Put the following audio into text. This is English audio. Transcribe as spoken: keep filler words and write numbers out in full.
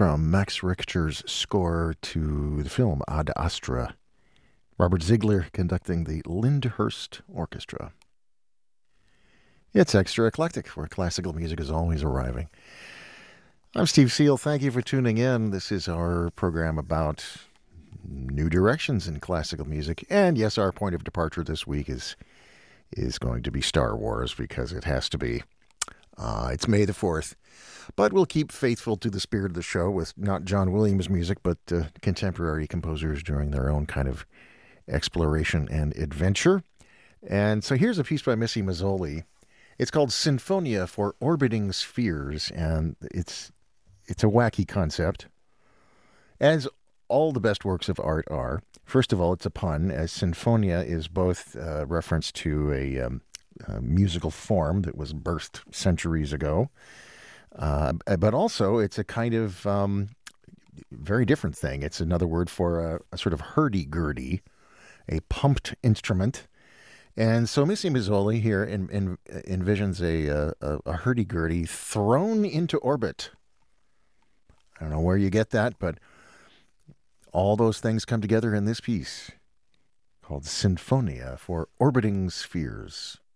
from Max Richter's score to the film Ad Astra. Robert Ziegler conducting the Lyndhurst Orchestra. It's extra eclectic, where classical music is always arriving. I'm Steve Seal. Thank you for tuning in. This is our program about new directions in classical music. And yes, our point of departure this week is is going to be Star Wars, because it has to be. Uh, it's May the fourth. But we'll keep faithful to the spirit of the show with not John Williams music, but uh, contemporary composers doing their own kind of exploration and adventure. And so here's a piece by Missy Mazzoli. It's called Sinfonia for Orbiting Spheres, and it's it's a wacky concept, as all the best works of art are. First of all, it's a pun, as sinfonia is both a reference to a, um, a musical form that was birthed centuries ago, uh, but also it's a kind of um, very different thing. It's another word for a, a sort of hurdy-gurdy, a pumped instrument. And so Missy Mazzoli here in, in, envisions a, a, a hurdy-gurdy thrown into orbit. I don't know where you get that, but all those things come together in this piece called Sinfonia for Orbiting Spheres.